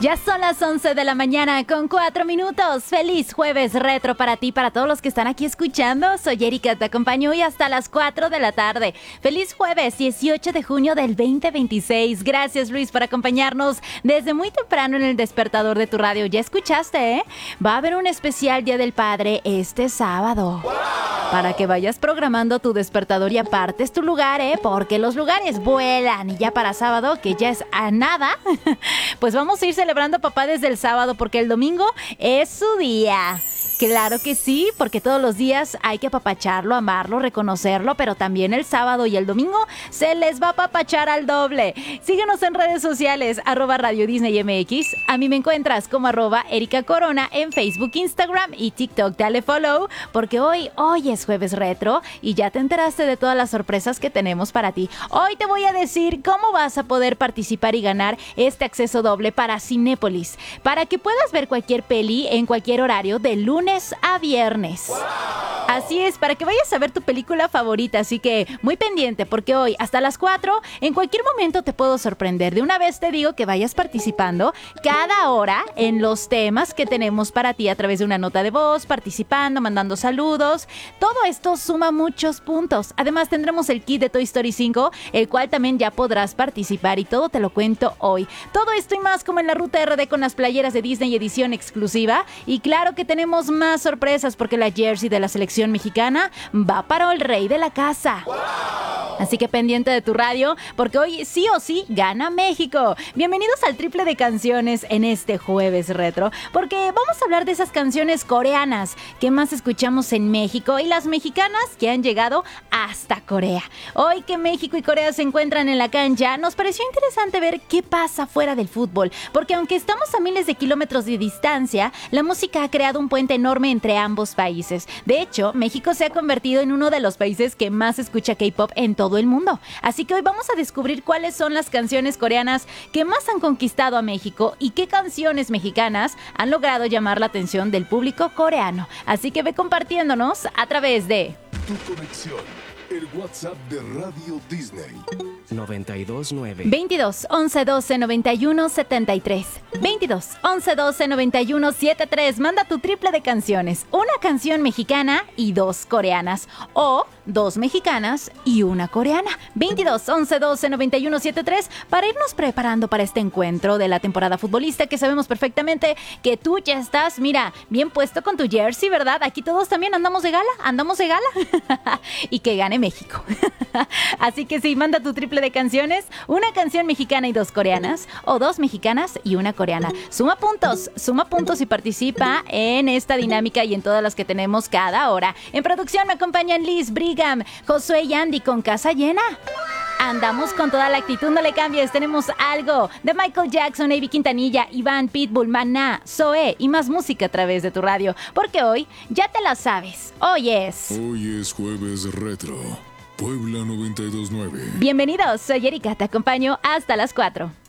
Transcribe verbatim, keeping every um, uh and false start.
Ya son las once de la mañana con cuatro minutos. Feliz jueves retro para ti, para todos los que están aquí escuchando. Soy Erika, te acompaño hoy hasta las cuatro de la tarde. Feliz jueves dieciocho de junio del veinte veintiséis. Gracias, Luis, por acompañarnos desde muy temprano en el despertador de tu radio. Ya escuchaste, ¿eh? Va a haber un especial Día del Padre este sábado. ¡Wow! Para que vayas programando tu despertador y apartes tu lugar, ¿eh? Porque los lugares vuelan. Y ya para sábado, que ya es a nada, pues vamos a ir celebrando a papá desde el sábado, porque el domingo es su día. Claro que sí, porque todos los días hay que apapacharlo, amarlo, reconocerlo, pero también el sábado y el domingo se les va a apapachar al doble. Síguenos en redes sociales, arroba Radio Disney M X. A mí me encuentras como arroba Erika Corona en Facebook, Instagram y TikTok. Dale follow, porque hoy, hoy es jueves retro y ya te enteraste de todas las sorpresas que tenemos para ti. Hoy te voy a decir cómo vas a poder participar y ganar este acceso doble para Cinépolis, para que puedas ver cualquier peli en cualquier horario de lunes a viernes. ¡Wow! Así es, para que vayas a ver tu película favorita, así que muy pendiente, porque hoy hasta las cuatro, en cualquier momento te puedo sorprender. De una vez te digo que vayas participando cada hora en los temas que tenemos para ti a través de una nota de voz, participando, mandando saludos. Todo esto suma muchos puntos. Además tendremos el kit de Toy Story cinco, el cual también ya podrás participar, y todo te lo cuento hoy. Todo esto y más como en la Ruta R D con las playeras de Disney edición exclusiva. Y claro que tenemos más sorpresas, porque la jersey de la selección mexicana va para el rey de la casa. ¡Wow! Así que pendiente de tu radio, porque hoy sí o sí gana México. Bienvenidos al triple de canciones en este jueves retro, porque vamos a hablar de esas canciones coreanas que más escuchamos en México y las mexicanas que han llegado hasta Corea. Hoy que México y Corea se encuentran en la cancha, nos pareció interesante ver qué pasa fuera del fútbol, porque aunque estamos a miles de kilómetros de distancia, la música ha creado un puente enorme entre ambos países. De hecho, México se ha convertido en uno de los países que más escucha K-pop en todo el mundo. Así que hoy vamos a descubrir cuáles son las canciones coreanas que más han conquistado a México y qué canciones mexicanas han logrado llamar la atención del público coreano. Así que ve compartiéndonos a través de Tu conexión, el WhatsApp de Radio Disney. noventa y dos nueve veintidós once doce noventa y uno setenta y tres. veintidós once doce noventa y uno setenta y tres. Manda tu triple de canciones. Una canción mexicana y dos coreanas. O dos mexicanas y una coreana. veintidós once doce noventa y uno setenta y tres. Para irnos preparando para este encuentro de la temporada futbolista, que sabemos perfectamente que tú ya estás, mira, bien puesto con tu jersey, ¿verdad? Aquí todos también andamos de gala. Andamos de gala. Y que gane México. Así que sí, manda tu triple de canciones, una canción mexicana y dos coreanas, o dos mexicanas y una coreana. Suma puntos, suma puntos y participa en esta dinámica y en todas las que tenemos cada hora. En producción me acompañan Liz, Brigham, Josué y Andy con casa llena. Andamos con toda la actitud, no le cambies. Tenemos algo de Michael Jackson, Avi Quintanilla, Iván, Pitbull, Maná, Zoé y más música a través de tu radio, porque hoy ya te la sabes. Hoy es... Hoy es jueves retro. Puebla noventa y dos nueve. Bienvenidos, soy Erika, te acompaño hasta las cuatro.